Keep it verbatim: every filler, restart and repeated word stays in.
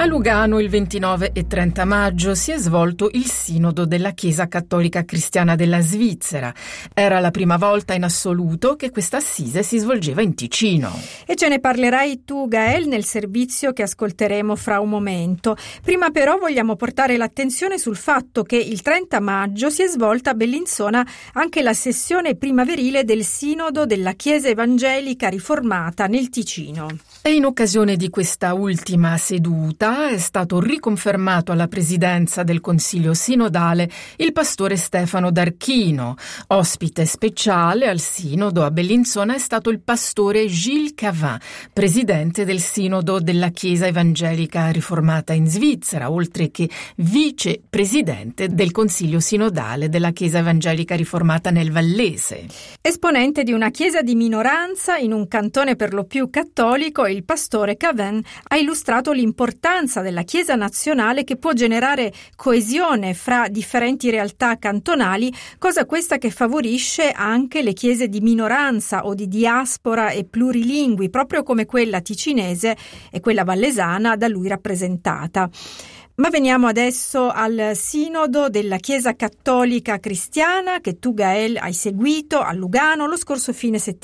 A Lugano il ventinove e trenta maggio si è svolto il Sinodo della Chiesa Cattolica Cristiana della Svizzera. Era la prima volta in assoluto che questa assise si svolgeva in Ticino. E ce ne parlerai tu, Gael, nel servizio che ascolteremo fra un momento. Prima però vogliamo portare l'attenzione sul fatto che il trenta maggio si è svolta a Bellinzona anche la sessione primaverile del Sinodo della Chiesa Evangelica Riformata nel Ticino. E in occasione di questa ultima seduta è stato riconfermato alla presidenza del Consiglio Sinodale il pastore Stefano D'Archino. Ospite speciale al Sinodo a Bellinzona è stato il pastore Gilles Cavin, presidente del Sinodo della Chiesa Evangelica Riformata in Svizzera, oltre che vicepresidente del Consiglio Sinodale della Chiesa Evangelica Riformata nel Vallese. Esponente di una chiesa di minoranza in un cantone per lo più cattolico, il pastore Cavin ha illustrato l'importanza della Chiesa nazionale che può generare coesione fra differenti realtà cantonali, cosa questa che favorisce anche le chiese di minoranza o di diaspora e plurilingui, proprio come quella ticinese e quella vallesana da lui rappresentata. Ma veniamo adesso al Sinodo della Chiesa Cattolica Cristiana che tu, Gael, hai seguito a Lugano lo scorso fine settimana.